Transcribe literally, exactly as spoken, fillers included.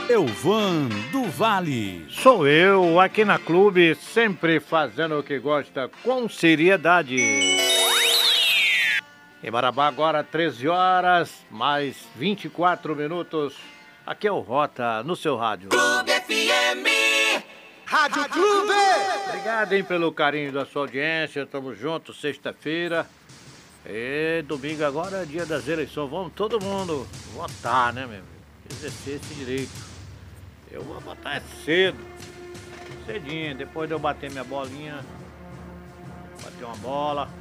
Elvan do Vale. Sou eu, aqui na Clube, sempre fazendo o que gosta com seriedade. Em Marabá agora treze horas, mais vinte e quatro minutos. Aqui é o Rota, no seu rádio. Clube F M. Rádio Clube. Obrigado, hein, pelo carinho da sua audiência. Tamo juntos, sexta-feira. E domingo agora é dia das eleições. Vamos todo mundo votar, né, meu amigo? Exercer esse direito. Eu vou votar cedo. Cedinho, depois de eu bater minha bolinha. Bater uma bola.